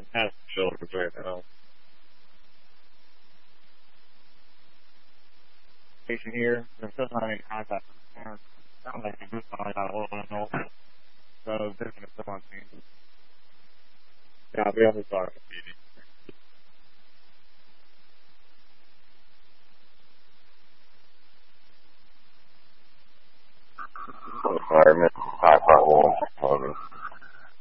Has shoulders right now. Patient here. There's still not any contact with the parents. Sounds like they just only got a little bit of so they're going to still on scene. Yeah, we also saw it. Environment, 5.1.